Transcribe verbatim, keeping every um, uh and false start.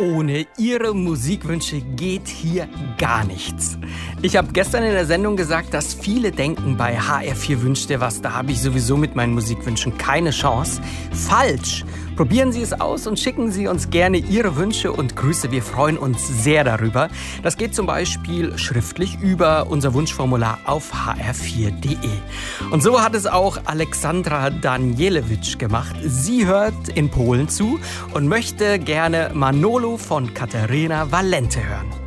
ohne Ihre Musikwünsche geht hier gar nichts. Ich habe gestern in der Sendung gesagt, dass viele denken, bei H R vier Wünsch dir was, da habe ich sowieso mit meinen Musikwünschen keine Chance. Falsch! Probieren Sie es aus und schicken Sie uns gerne Ihre Wünsche und Grüße. Wir freuen uns sehr darüber. Das geht zum Beispiel schriftlich über unser Wunschformular auf h r vier punkt d e. Und so hat es auch Alexandra Danielewitsch gemacht. Sie hört in Polen zu und möchte gerne Manolo von Katerina Valente hören.